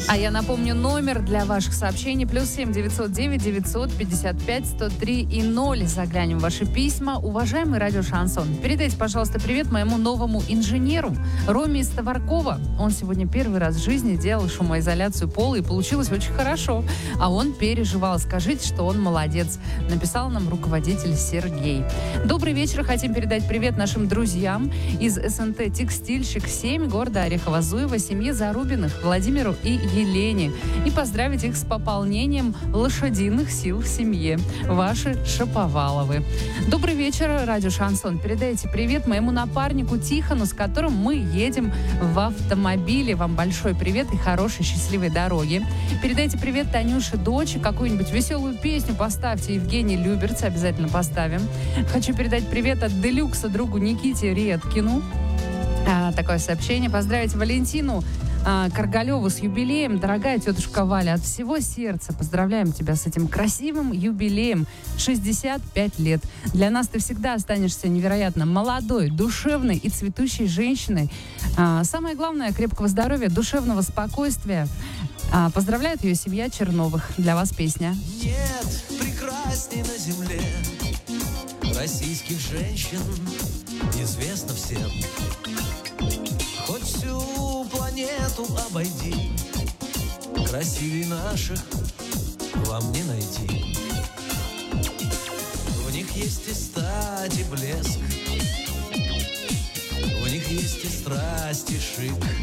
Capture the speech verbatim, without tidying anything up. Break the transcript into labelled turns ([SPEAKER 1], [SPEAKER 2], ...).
[SPEAKER 1] А я напомню, номер для ваших сообщений плюс семь девятьсот девять девятьсот пятьдесят пять сто три и ноль. Заглянем в ваши письма. Уважаемый радио Шансон, передайте, пожалуйста, привет моему новому инженеру Роме из Товаркова. Он сегодня первый раз в жизни делал шумоизоляцию пола, и получилось очень хорошо. А он переживал. Скажите, что он молодец. Написал нам руководитель Сергей. Добрый вечер. Хотим передать привет нашим друзьям из СНТ «Текстильщик семь» города Орехово-Зуево, семье Зарубиных, Владимиру и Елене. И поздравить их с пополнением лошадиных сил в семье. Ваши Шаповаловы. Добрый вечер, радио Шансон. Передайте привет моему напарнику Тихону, с которым мы едем в автомобиле. Вам большой привет и хорошей счастливой дороги. Передайте привет Танюше, доче. Какую-нибудь веселую песню поставьте. Евгений Люберц обязательно поставим. Хочу передать привет от Делюкса другу Никите Редкину. А, такое сообщение. Поздравить Валентину а, Каргалеву с юбилеем. Дорогая тетушка Валя, от всего сердца поздравляем тебя с этим красивым юбилеем. шестьдесят пять лет. Для нас ты всегда останешься невероятно молодой, душевной и цветущей женщиной. А, самое главное, крепкого здоровья, душевного спокойствия. А, поздравляет ее семья Черновых. Для вас песня.
[SPEAKER 2] Нет прекрасней на земле российских женщин, известно всем. Хоть всю планету обойди, красивей наших вам не найти. В них есть и стать, и блеск, в них есть и страсть, и шик.